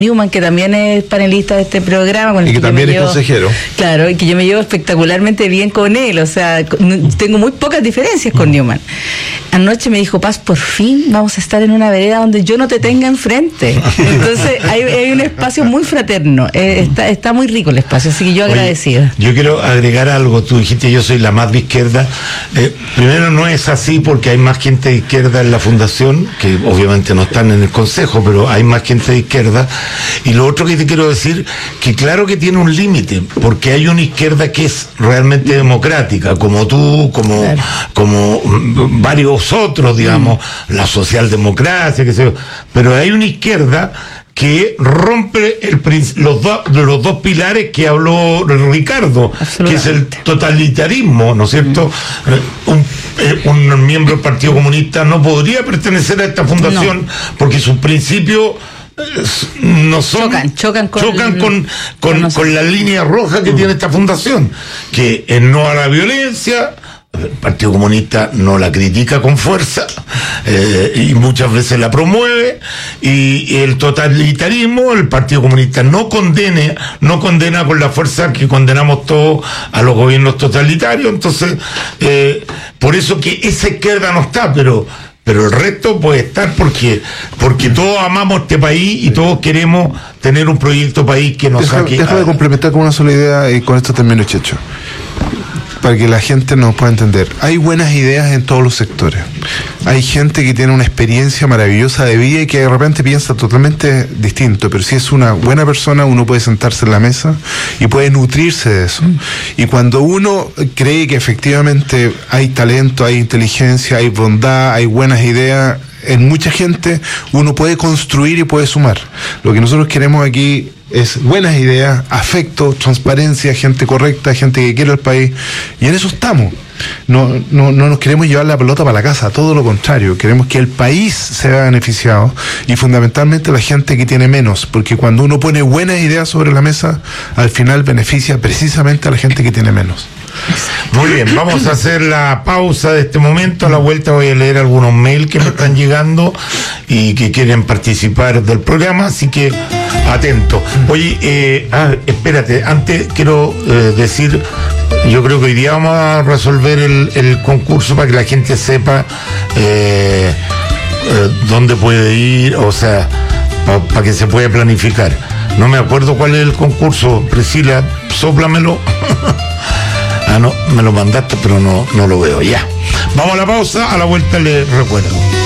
Newman, que también es panelista de este programa. Con el y que también es consejero. Claro, y que yo me llevo espectacularmente bien con él, o sea, tengo muy pocas diferencias con Newman. Anoche me dijo, Paz, por fin vamos a estar en una vereda donde yo no te tenga enfrente. Entonces hay un espacio muy fraterno, está muy rico el espacio, así que yo agradecida. Yo quiero agregar algo. Tú dijiste yo soy la más de izquierda. Primero, no es así porque hay más gente de izquierda en la fundación, que obviamente no están en el consejo, pero hay más gente de izquierda. Y lo otro que te quiero decir, que claro que tiene un límite, porque hay una izquierda que es realmente democrática, como tú, como varios otros, digamos, la socialdemocracia, qué sé yo, pero hay una izquierda que rompe los dos pilares que habló Ricardo, que es el totalitarismo, ¿no es cierto? Un miembro del Partido Comunista no podría pertenecer a esta fundación porque sus principios no son chocan con la línea roja que tiene esta fundación, que es no a la violencia. El Partido Comunista no la critica con fuerza y muchas veces la promueve, y el totalitarismo, el Partido Comunista no condena con la fuerza que condenamos todos a los gobiernos totalitarios. Entonces, por eso que esa izquierda no está, pero el resto puede estar porque todos amamos este país y todos queremos tener un proyecto país que nos saque. Déjame complementar con una sola idea y con esto termino, Checho, para que la gente nos pueda entender. Hay buenas ideas en todos los sectores. Hay gente que tiene una experiencia maravillosa de vida y que de repente piensa totalmente distinto, pero si es una buena persona, uno puede sentarse en la mesa y puede nutrirse de eso. Y cuando uno cree que efectivamente hay talento, hay inteligencia, hay bondad, hay buenas ideas en mucha gente, uno puede construir y puede sumar. Lo que nosotros queremos aquí es buenas ideas, afecto, transparencia, gente correcta, gente que quiere el país, y en eso estamos. No nos queremos llevar la pelota para la casa, todo lo contrario, queremos que el país se vea beneficiado y fundamentalmente la gente que tiene menos, porque cuando uno pone buenas ideas sobre la mesa, al final beneficia precisamente a la gente que tiene menos. Muy bien, vamos a hacer la pausa de este momento. A la vuelta voy a leer algunos mails que me están llegando y que quieren participar del programa, así que atento. Oye, espérate, antes quiero decir, yo creo que hoy día vamos a resolver el concurso para que la gente sepa dónde puede ir, o sea, para que se pueda planificar. No me acuerdo cuál es el concurso. Priscila, sóplamelo. No, me lo mandaste, pero no lo veo. Ya. Vamos a la pausa, a la vuelta les recuerdo.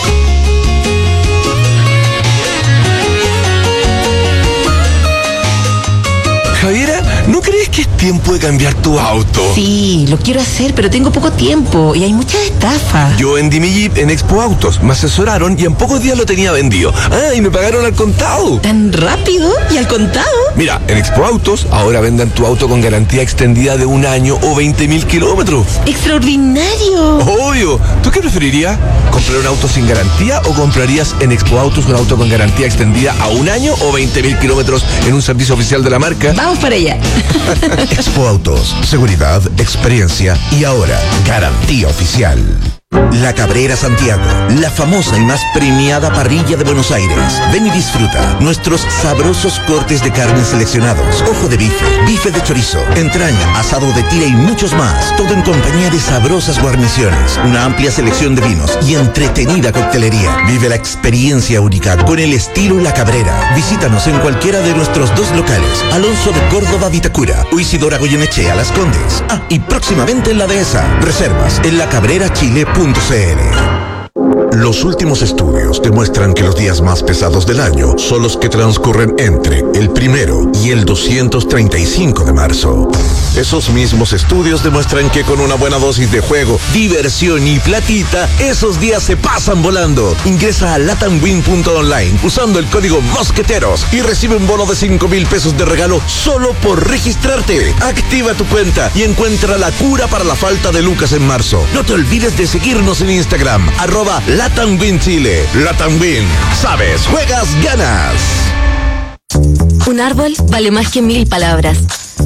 Javiera, ¿no crees que es tiempo de cambiar tu auto? Sí, lo quiero hacer, pero tengo poco tiempo y hay muchas estafas. Yo vendí mi Jeep en Expo Autos, me asesoraron y en pocos días lo tenía vendido. Y me pagaron al contado. ¿Tan rápido? ¿Y al contado? Mira, en Expo Autos ahora venden tu auto con garantía extendida de 1 año o 20.000 kilómetros. ¡Extraordinario! Obvio. ¿Tú qué preferirías? ¿Comprar un auto sin garantía o comprarías en Expo Autos un auto con garantía extendida a 1 año o 20.000 kilómetros en un servicio oficial de la marca? Vamos para allá. Expo Autos, seguridad, experiencia y ahora garantía oficial. La Cabrera Santiago, la famosa y más premiada parrilla de Buenos Aires. Ven y disfruta nuestros sabrosos cortes de carne seleccionados, ojo de bife, bife de chorizo, entraña, asado de tira y muchos más. Todo en compañía de sabrosas guarniciones, una amplia selección de vinos y entretenida coctelería. Vive la experiencia única con el estilo La Cabrera. Visítanos en cualquiera de nuestros 2 locales, Alonso de Córdoba, Vitacura, o Isidora Goyenechea, Las Condes. Y próximamente en la Dehesa. Reservas en lacabrerachile.cl. Los últimos estudios demuestran que los días más pesados del año son los que transcurren entre el 1 y el 235 de marzo. Esos mismos estudios demuestran que con una buena dosis de juego, diversión y platita, esos días se pasan volando. Ingresa a latamwin.online usando el código Mosqueteros y recibe un bono de 5,000 pesos de regalo solo por registrarte. Activa tu cuenta y encuentra la cura para la falta de lucas en marzo. No te olvides de seguirnos en Instagram, @LatamWin Chile. LatamWin. Sabes, juegas, ganas. Un árbol vale más que 1000 palabras.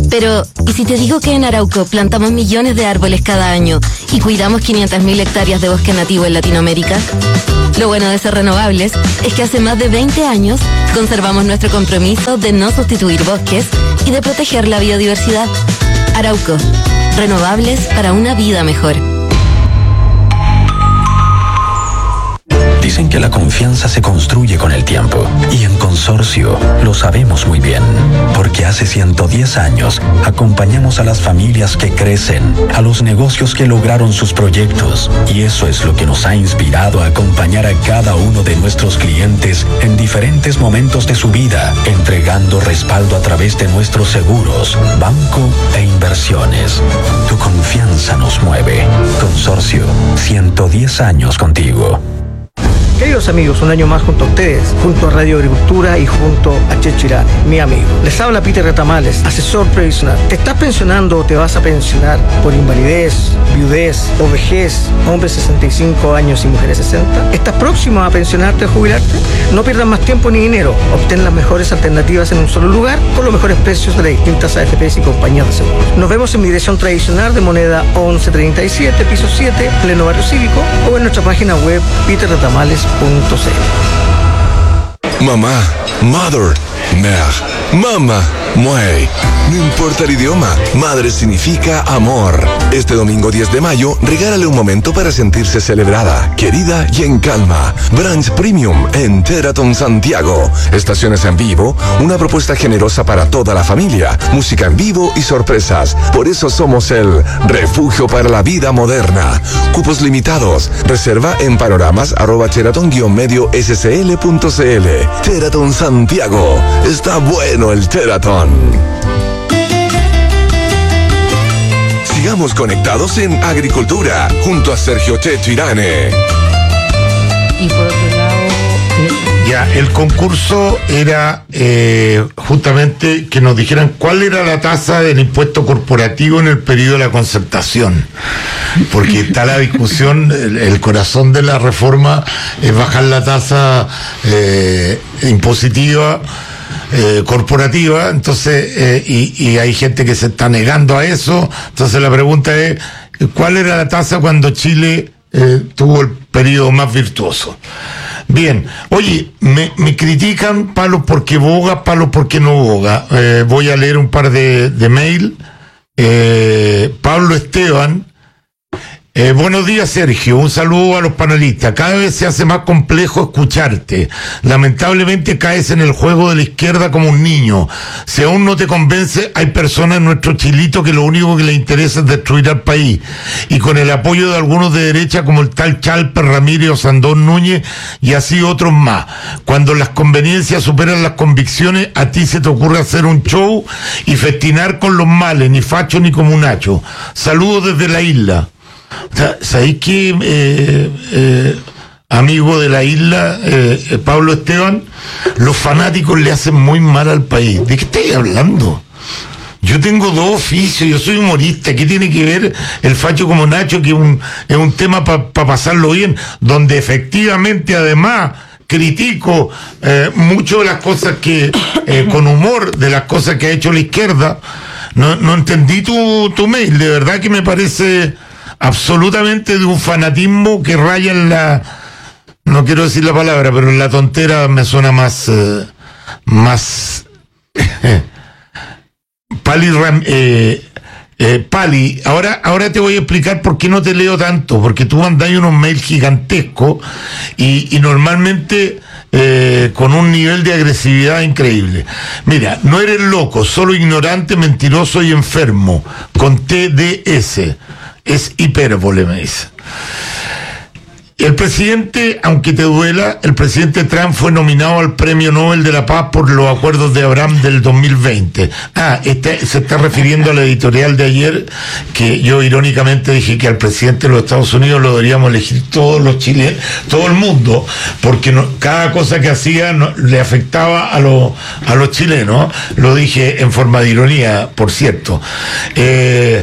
Pero, ¿y si te digo que en Arauco plantamos millones de árboles cada año y cuidamos 500.000 hectáreas de bosque nativo en Latinoamérica? Lo bueno de ser renovables es que hace más de 20 años conservamos nuestro compromiso de no sustituir bosques y de proteger la biodiversidad. Arauco, renovables para una vida mejor. Dicen que la confianza se construye con el tiempo y en Consorcio lo sabemos muy bien, porque hace 110 años acompañamos a las familias que crecen, a los negocios que lograron sus proyectos, y eso es lo que nos ha inspirado a acompañar a cada uno de nuestros clientes en diferentes momentos de su vida, entregando respaldo a través de nuestros seguros, banco e inversiones. Tu confianza nos mueve. Consorcio, 110 años contigo. Queridos amigos, un año más junto a ustedes, junto a Radio Agricultura y junto a Checho Irane, mi amigo. Les habla Peter Retamales, asesor previsional. ¿Te estás pensionando o te vas a pensionar por invalidez, viudez o vejez, hombres 65 años y mujeres 60? ¿Estás próximo a pensionarte o jubilarte? No pierdas más tiempo ni dinero. Obtén las mejores alternativas en un solo lugar con los mejores precios de las distintas AFPs y compañías de seguros. Nos vemos en mi dirección tradicional de Moneda 1137, piso 7, pleno barrio cívico, o en nuestra página web peterretamales.cl. Mamá, mother, mère, mamá, muey. No importa el idioma, madre significa amor. Este domingo 10 de mayo, regálale un momento para sentirse celebrada, querida y en calma. Brunch Premium en Teraton Santiago. Estaciones en vivo, una propuesta generosa para toda la familia, música en vivo y sorpresas. Por eso somos el refugio para la vida moderna. Cupos limitados. Reserva en panoramas@teraton-medio-scl.cl. Teraton Santiago. Está bueno el Teraton. Sigamos conectados en Agricultura, junto a Sergio Checho Irane. Y por otro lado... Ya, el concurso era justamente que nos dijeran cuál era la tasa del impuesto corporativo en el periodo de la concertación. Porque está la discusión, el corazón de la reforma es bajar la tasa impositiva corporativa, entonces y hay gente que se está negando a eso. Entonces la pregunta es, ¿cuál era la tasa cuando Chile tuvo el periodo más virtuoso? Bien, oye, me critican palos porque boga, palos porque no boga. Voy a leer un par de mail. Pablo Esteban. Buenos días, Sergio. Un saludo a los panelistas. Cada vez se hace más complejo escucharte. Lamentablemente caes en el juego de la izquierda como un niño. Si aún no te convence, hay personas en nuestro chilito que lo único que les interesa es destruir al país. Y con el apoyo de algunos de derecha como el tal Chalper, Ramírez o Sandón Núñez y así otros más. Cuando las conveniencias superan las convicciones, a ti se te ocurre hacer un show y festinar con los males, ni facho ni comunacho. Saludos desde la isla. ¿Sabéis qué, amigo de la isla, Pablo Esteban? Los fanáticos le hacen muy mal al país. ¿De qué estáis hablando? Yo tengo dos oficios, yo soy humorista. ¿Qué tiene que ver el facho como Nacho, que es un tema para pasarlo bien, donde efectivamente además critico mucho de las cosas que, con humor, de las cosas que ha hecho la izquierda? No entendí tu mail, de verdad que me parece absolutamente de un fanatismo que raya en la, no quiero decir la palabra, pero en la tontera me suena más Pali, ahora te voy a explicar por qué no te leo tanto, porque tú mandas unos mails gigantescos y normalmente con un nivel de agresividad increíble. Mira, no eres loco, solo ignorante, mentiroso y enfermo, con TDS. Es hipérbole, me dice. El presidente, aunque te duela, el presidente Trump fue nominado al Premio Nobel de la Paz por los acuerdos de Abraham del 2020. Se está refiriendo a la editorial de ayer, que yo irónicamente dije que al presidente de los Estados Unidos lo deberíamos elegir todos los chilenos, todo el mundo, porque cada cosa que hacía le afectaba a los chilenos. Lo dije en forma de ironía, por cierto.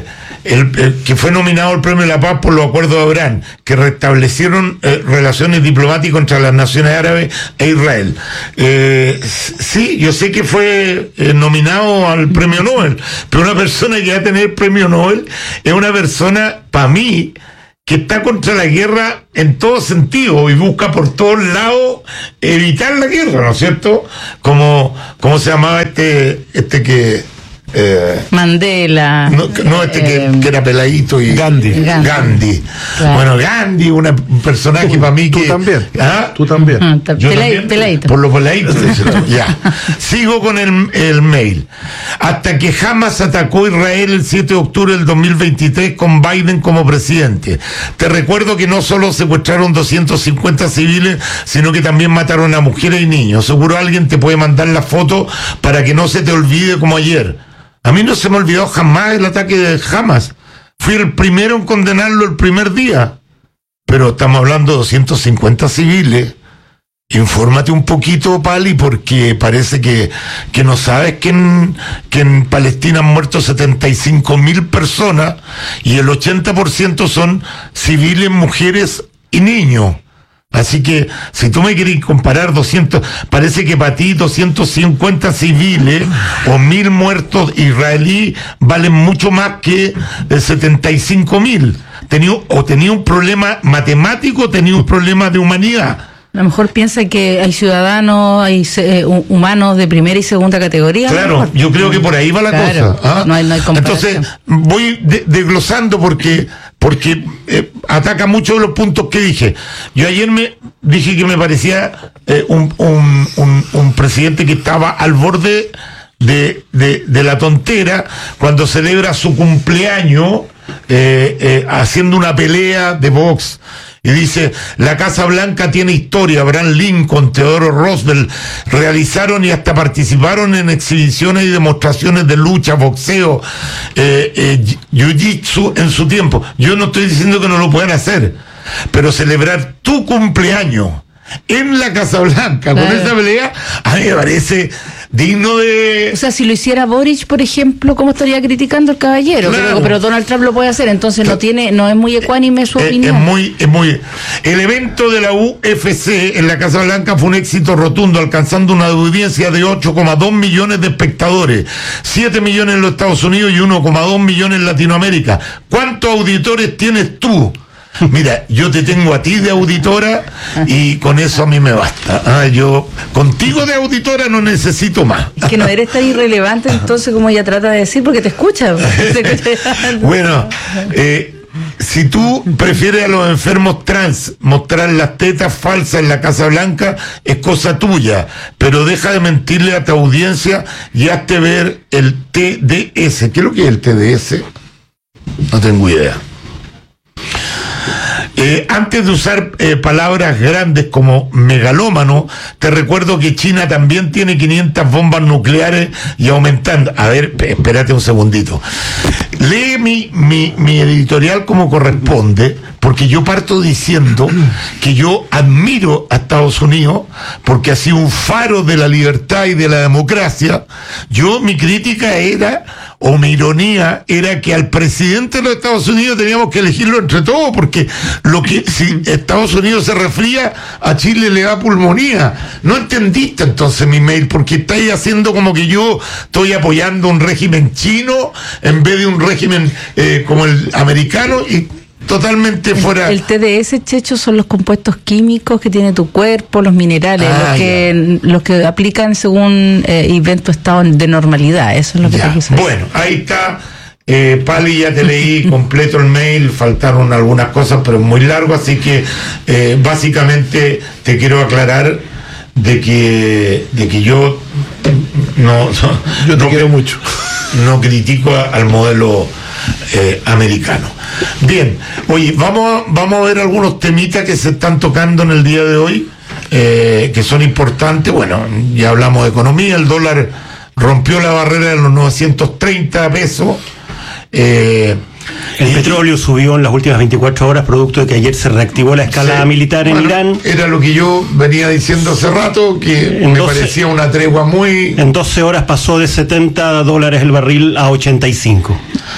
que fue nominado al Premio de la Paz por los Acuerdos de Abraham, que restablecieron relaciones diplomáticas entre las naciones árabes e Israel. Sí, yo sé que fue nominado al Premio Nobel, pero una persona que va a tener el Premio Nobel es una persona, para mí, que está contra la guerra en todo sentido y busca por todos lados evitar la guerra, ¿no es cierto? ¿Cómo se llamaba este que... Mandela. Que era peladito y... Gandhi. Claro. Bueno, Gandhi, un personaje para mí que... Tú también. Yo también, peladito. por los peladitos. Ya. Sigo con el mail. Hasta que Hamas atacó a Israel el 7 de octubre del 2023 con Biden como presidente. Te recuerdo que no solo secuestraron 250 civiles, sino que también mataron a mujeres y niños. Seguro alguien te puede mandar la foto para que no se te olvide como ayer. A mí no se me olvidó jamás el ataque de Hamas. Fui el primero en condenarlo el primer día. Pero estamos hablando de 250 civiles. Infórmate un poquito, Pali, porque parece que no sabes que en Palestina han muerto 75.000 personas y el 80% son civiles, mujeres y niños. Así que, si tú me querés comparar 200, parece que para ti 250 civiles o 1.000 muertos israelíes valen mucho más que 75.000. Tenía un problema matemático, o tenía un problema de humanidad. A lo mejor piensa que hay ciudadanos, hay humanos de primera y segunda categoría. Claro, yo creo que por ahí va la cosa. ¿Ah? No hay comparación. Entonces, voy desglosando porque ataca mucho de los puntos que dije. Yo ayer me dije que me parecía un presidente que estaba al borde de la tontera cuando celebra su cumpleaños haciendo una pelea de box. Y dice, la Casa Blanca tiene historia, Abraham Lincoln, Theodore Roosevelt, realizaron y hasta participaron en exhibiciones y demostraciones de lucha, boxeo, jiu-jitsu en su tiempo. Yo no estoy diciendo que no lo puedan hacer, pero celebrar tu cumpleaños en la Casa Blanca, claro, con esa pelea, a mí me parece digno de... O sea, si lo hiciera Boric, por ejemplo, ¿cómo estaría criticando al caballero? Claro. Pero Donald Trump lo puede hacer, entonces no es muy ecuánime su opinión. Es muy... El evento de la UFC en la Casa Blanca fue un éxito rotundo, alcanzando una audiencia de 8,2 millones de espectadores, 7 millones en los Estados Unidos y 1,2 millones en Latinoamérica. ¿Cuántos auditores tienes tú? Mira, yo te tengo a ti de auditora y con eso a mí me basta. Yo contigo de auditora no necesito más. Es que no eres tan irrelevante entonces como ella trata de decir, porque te escucha. Bueno, si tú prefieres a los enfermos trans mostrar las tetas falsas en la Casa Blanca, es cosa tuya, pero deja de mentirle a tu audiencia y hazte ver el TDS. ¿Qué es lo que es el TDS? No tengo idea. Antes de usar palabras grandes como megalómano, te recuerdo que China también tiene 500 bombas nucleares y aumentando. A ver, espérate un segundito. Lee mi editorial como corresponde, porque yo parto diciendo que yo admiro a Estados Unidos porque ha sido un faro de la libertad y de la democracia. Mi crítica era, o mi ironía era, que al presidente de los Estados Unidos teníamos que elegirlo entre todos, porque si Estados Unidos se resfría, a Chile le da pulmonía. No entendiste entonces mi mail, porque estáis haciendo como que yo estoy apoyando un régimen chino en vez de un régimen como el americano, y totalmente fuera. El TDS, Checho, son los compuestos químicos que tiene tu cuerpo, los minerales, los que aplican según y ven tu estado de normalidad. Eso es lo que te quise decir. Bueno, ahí está. Pali, ya te leí completo el mail, faltaron algunas cosas, pero es muy largo, así que básicamente te quiero aclarar de que yo te quiero mucho. No critico al modelo americano. Bien, oye, vamos a ver algunos temitas que se están tocando en el día de hoy, que son importantes. Bueno, ya hablamos de economía, el dólar rompió la barrera de los 930 pesos. El petróleo subió en las últimas 24 horas, producto de que ayer se reactivó la escalada militar en Irán. Era lo que yo venía diciendo hace rato, que parecía una tregua muy... En 12 horas pasó de $70 el barril a 85.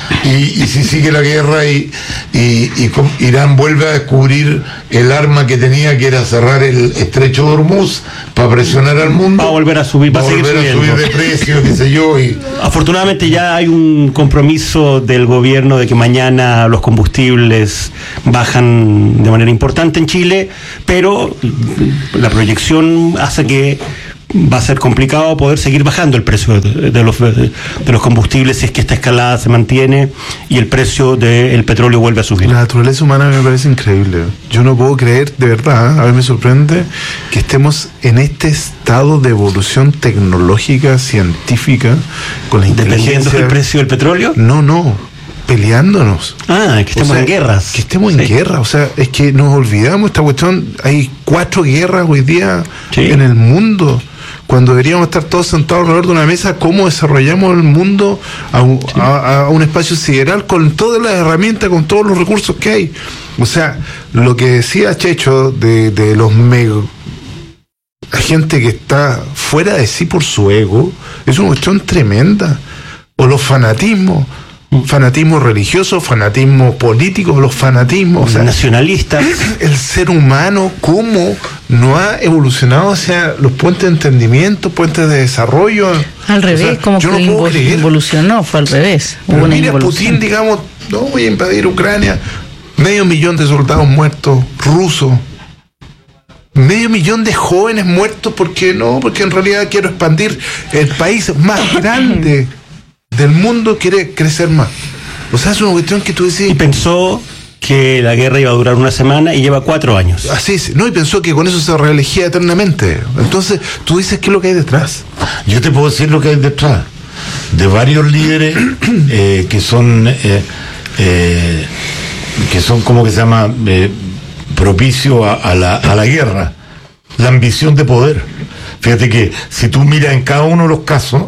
y si sigue la guerra y Irán vuelve a descubrir el arma que tenía, que era cerrar el estrecho de Hormuz para presionar al mundo, va a volver a subir, va a seguir volver a subir de precio, qué sé yo. Afortunadamente ya hay un compromiso del gobierno de que mañana los combustibles bajan de manera importante en Chile, pero la proyección hace que va a ser complicado poder seguir bajando el precio de los combustibles si es que esta escalada se mantiene y el precio del petróleo vuelve a subir. La naturaleza humana me parece increíble. Yo no puedo creer, de verdad, a mí me sorprende que estemos en este estado de evolución tecnológica, científica, con la inteligencia. ¿Dependiendo del precio del petróleo? No. Peleándonos. Que estemos en guerras. Que estemos en guerra. O sea, es que nos olvidamos esta cuestión. Hay 4 guerras hoy día en el mundo. Cuando deberíamos estar todos sentados alrededor de una mesa, ¿cómo desarrollamos el mundo a un espacio sideral con todas las herramientas, con todos los recursos que hay? O sea, lo que decía Checho de los la gente que está fuera de sí por su ego, es una cuestión tremenda. O los fanatismos. Fanatismo religioso, fanatismo político, los fanatismos, o sea, nacionalistas. El ser humano, cómo no ha evolucionado hacia los puentes de entendimiento, puentes de desarrollo. Al revés, como que evolucionó, fue al revés. Pero mira, Putin, digamos, no voy a invadir Ucrania, 500.000 de soldados muertos, rusos, 500.000 de jóvenes muertos, porque en realidad quiero expandir el país más grande del mundo, quiere crecer más. O sea, es una cuestión que tú decís. Y pensó que la guerra iba a durar una semana y lleva 4 años. Así es, y pensó que con eso se reelegía eternamente. Entonces, tú dices, ¿qué es lo que hay detrás? Yo te puedo decir lo que hay detrás. De varios líderes que son, como que se llama, propicio a la guerra. La ambición de poder. Fíjate que si tú miras en cada uno de los casos,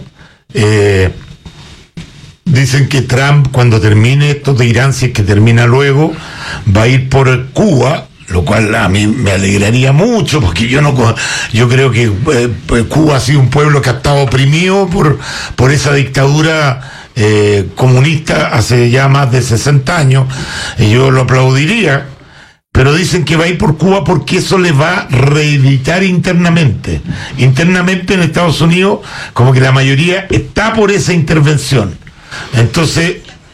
dicen que Trump, cuando termine esto de Irán, si es que termina luego, va a ir por Cuba, lo cual a mí me alegraría mucho, porque yo creo que Cuba ha sido un pueblo que ha estado oprimido por esa dictadura comunista hace ya más de 60 años, y yo lo aplaudiría. Pero dicen que va a ir por Cuba porque eso le va a reeditar internamente. Internamente en Estados Unidos, como que la mayoría está por esa intervención. Entonces,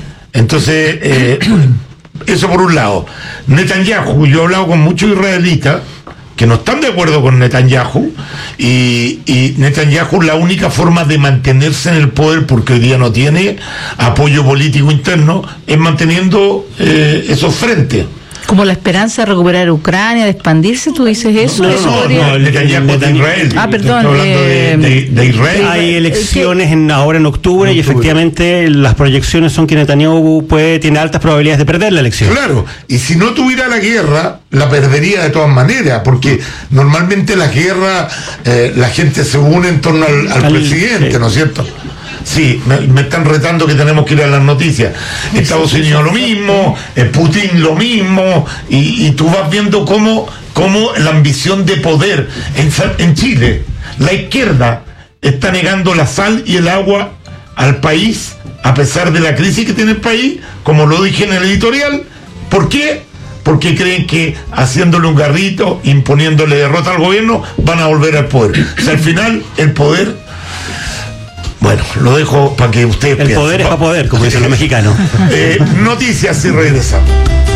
eso por un lado. Netanyahu, yo he hablado con muchos israelitas que no están de acuerdo con Netanyahu, y Netanyahu, la única forma de mantenerse en el poder, porque hoy día no tiene apoyo político interno, es manteniendo esos frentes. Como la esperanza de recuperar Ucrania, de expandirse, ¿tú dices eso? No, Netanyahu de Israel. Perdón. Estoy hablando de Israel. Hay elecciones ahora en octubre, y efectivamente las proyecciones son que Netanyahu tiene altas probabilidades de perder la elección. Claro, y si no tuviera la guerra, la perdería de todas maneras, porque normalmente las guerras, la gente se une en torno al presidente, ¿no es cierto? Sí, me están retando que tenemos que ir a las noticias. Estados Unidos lo mismo, Putin lo mismo, y tú vas viendo cómo la ambición de poder en Chile, la izquierda está negando la sal y el agua al país, a pesar de la crisis que tiene el país, como lo dije en el editorial. ¿Por qué? Porque creen que haciéndole un garrito, imponiéndole derrota al gobierno, van a volver al poder. O sea, al final, el poder... Bueno, lo dejo para que ustedes piensen. El poder es para poder, como dicen los mexicanos. Noticias y regresamos.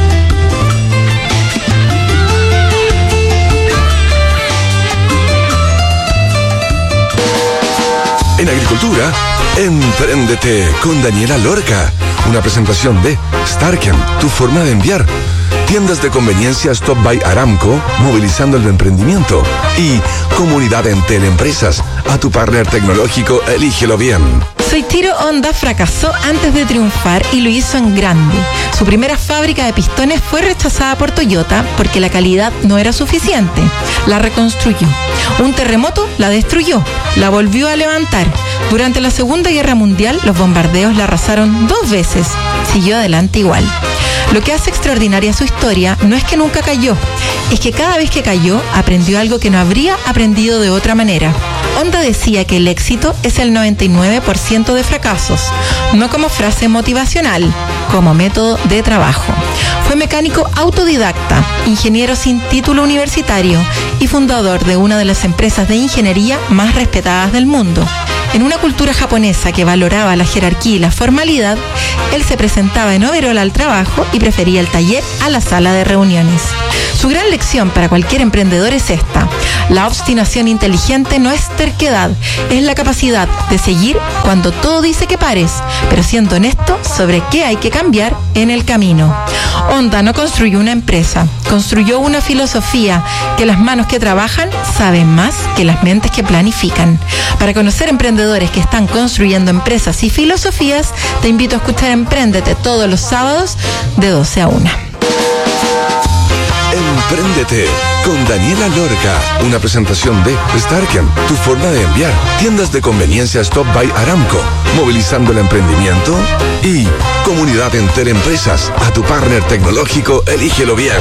En agricultura, Empréndete con Daniela Lorca. Una presentación de Starken, tu forma de enviar. Tiendas de conveniencia Stop by Aramco, movilizando el emprendimiento. Y Comunidad Entel Empresas. A tu partner tecnológico, elígelo bien. Soichiro Honda fracasó antes de triunfar y lo hizo en grande. Su primera fábrica de pistones fue rechazada por Toyota porque la calidad no era suficiente. La reconstruyó. Un terremoto la destruyó. La volvió a levantar. Durante la Segunda Guerra Mundial, los bombardeos la arrasaron 2 veces. Siguió adelante igual. Lo que hace extraordinaria su historia no es que nunca cayó, es que cada vez que cayó aprendió algo que no habría aprendido de otra manera. Honda decía que el éxito es el 99% de fracasos, no como frase motivacional, como método de trabajo. Fue mecánico autodidacta, ingeniero sin título universitario y fundador de una de las empresas de ingeniería más respetadas del mundo. En una cultura japonesa que valoraba la jerarquía y la formalidad, él se presentaba en overol al trabajo y prefería el taller a la sala de reuniones. Su gran lección para cualquier emprendedor es esta: la obstinación inteligente no es terquedad, es la capacidad de seguir cuando todo dice que pares, pero siendo honesto sobre qué hay que cambiar en el camino. Honda no construyó una empresa, construyó una filosofía: que las manos que trabajan saben más que las mentes que planifican. Para conocer emprendedores que están construyendo empresas y filosofías, te invito a escuchar Empréndete todos los sábados de 12 a 1. Empréndete con Daniela Lorca, una presentación de Starken, tu forma de enviar, tiendas de conveniencia Stop by Aramco, movilizando el emprendimiento, y Comunidad Entel Empresas, a tu partner tecnológico, elígelo bien.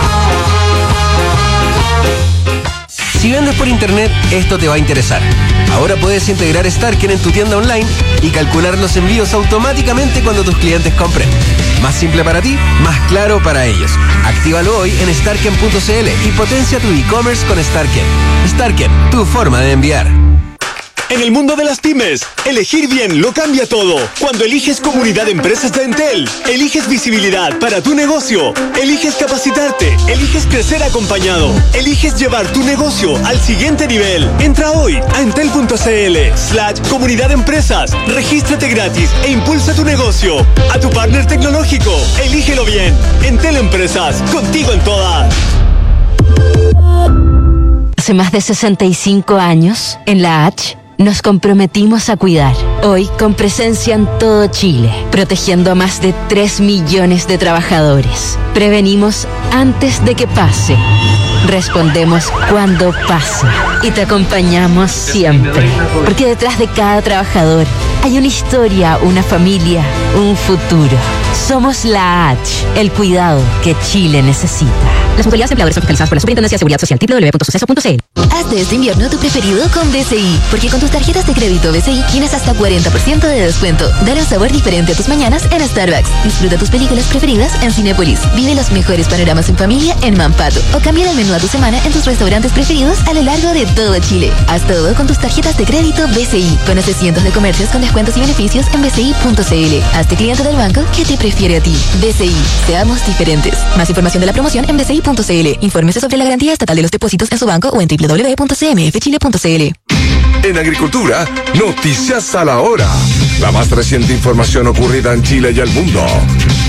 Si vendes por internet, esto te va a interesar. Ahora puedes integrar Starken en tu tienda online y calcular los envíos automáticamente cuando tus clientes compren. Más simple para ti, más claro para ellos. Actívalo hoy en starken.cl y potencia tu e-commerce con Starken. Starken, tu forma de enviar. En el mundo de las pymes, elegir bien lo cambia todo. Cuando eliges Comunidad de Empresas de Entel, eliges visibilidad para tu negocio, eliges capacitarte, eliges crecer acompañado, eliges llevar tu negocio al siguiente nivel. Entra hoy a entel.cl/Comunidad de Empresas, regístrate gratis e impulsa tu negocio. A tu partner tecnológico, elígelo bien. Entel Empresas, contigo en todas. Hace más de 65 años, en la H, nos comprometimos a cuidar, hoy con presencia en todo Chile, protegiendo a más de 3 millones de trabajadores. Prevenimos antes de que pase, respondemos cuando pase y te acompañamos siempre, porque detrás de cada trabajador hay una historia, una familia, un futuro. Somos la H, el cuidado que Chile necesita. Las mutualidades empleadores son fiscalizadas por la Superintendencia de Seguridad Social, www.suceso.cl. Haz de este invierno tu preferido con BCI, porque con tus tarjetas de crédito BCI tienes hasta 40% de descuento. Dale un sabor diferente a tus mañanas en Starbucks. Disfruta tus películas preferidas en Cinépolis. Vive los mejores panoramas en familia en Mampato. O cambia el menú a tu semana en tus restaurantes preferidos a lo largo de todo Chile. Haz todo con tus tarjetas de crédito BCI. Conoce cientos de comercios con descuentos y beneficios en bci.cl. Hazte cliente del banco que te prefiere a ti. BCI. Seamos diferentes. Más información de la promoción en bci.cl. Infórmese sobre la garantía estatal de los depósitos en su banco o en www.cmfchile.cl. En agricultura, noticias a la hora. La más reciente información ocurrida en Chile y el mundo.